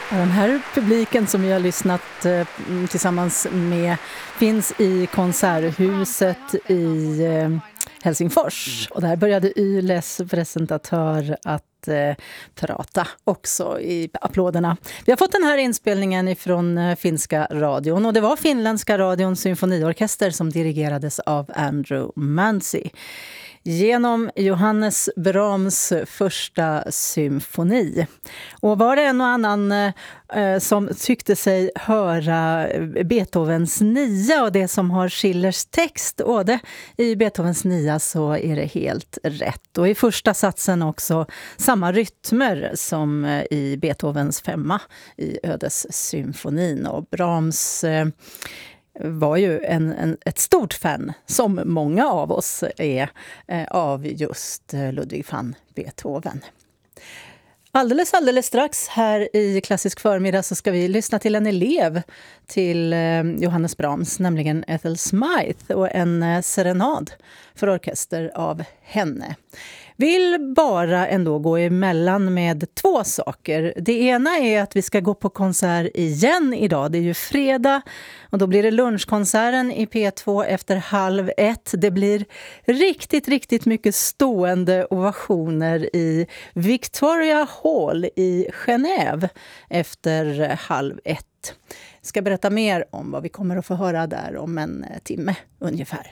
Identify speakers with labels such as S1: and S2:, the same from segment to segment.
S1: Den här publiken som vi har lyssnat tillsammans med finns i Konserthuset i Helsingfors. Och där började Yles presentatör att prata också i applåderna. Vi har fått den här inspelningen ifrån finska radion och det var finländska radions symfoniorkester som dirigerades av Andrew Manzi genom Johannes Brahms första symfoni. Och var det en och annan som tyckte sig höra Beethovens 9 och det som har Schillers text och det i Beethovens 9 så är det helt rätt. Och i första satsen också samma rytmer som i Beethovens 5 i Ödessymfonin. Och Brahms var ju ett stort fan, som många av oss är, av just Ludwig van Beethoven. Alldeles strax här i Klassisk förmiddag så ska vi lyssna till en elev till Johannes Brahms, nämligen Ethel Smythe, och en serenad för orkester av henne. Vill bara ändå gå emellan med 2 saker. Det ena är att vi ska gå på konsert igen idag. Det är ju fredag och då blir det lunchkonserten i P2 efter 12:30. Det blir riktigt mycket stående ovationer i Victoria Hall i Genève efter 12:30. Jag ska berätta mer om vad vi kommer att få höra där om en timme ungefär.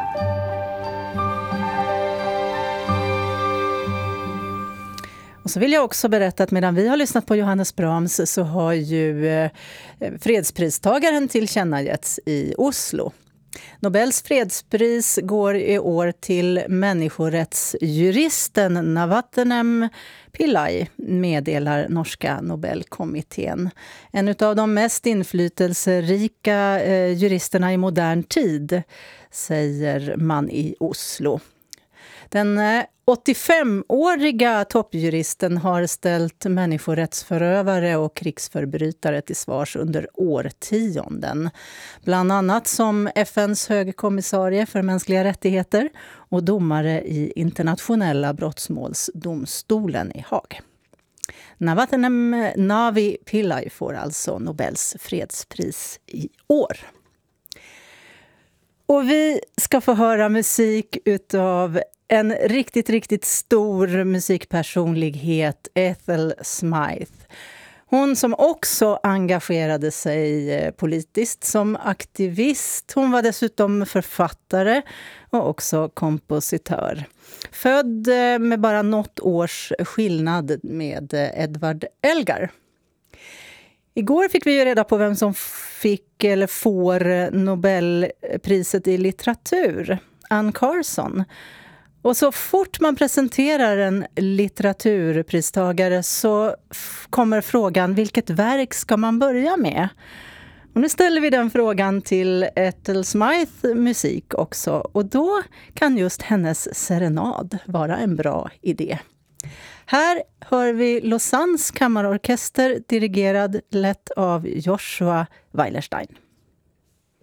S1: Och så vill jag också berätta att medan vi har lyssnat på Johannes Brahms så har ju fredspristagaren tillkännagetts i Oslo. Nobels fredspris går i år till människorättsjuristen Navaternem Pillai, meddelar norska Nobelkommittén. En av de mest inflytelserika juristerna i modern tid, säger man i Oslo. Den 85-åriga toppjuristen har ställt människorättsförövare och krigsförbrytare till svars under årtionden. Bland annat som FNs högkommissarie för mänskliga rättigheter och domare i internationella brottmålsdomstolen i Haag. Navaternem Navi Pillai får alltså Nobels fredspris i år. Och vi ska få höra musik utav en riktigt stor musikpersonlighet, Ethel Smythe. Hon som också engagerade sig politiskt som aktivist. Hon var dessutom författare och också kompositör. Född med bara något års skillnad med Edvard Elgar. Igår fick vi ju reda på vem som fick eller får Nobelpriset i litteratur. Anne Carson. Och så fort man presenterar en litteraturpristagare så kommer frågan, vilket verk ska man börja med? Och nu ställer vi den frågan till Ethel Smythe musik också. Och då kan just hennes serenad vara en bra idé. Här hör vi Lausannes kammarorkester dirigerad lätt av Joshua Weilerstein.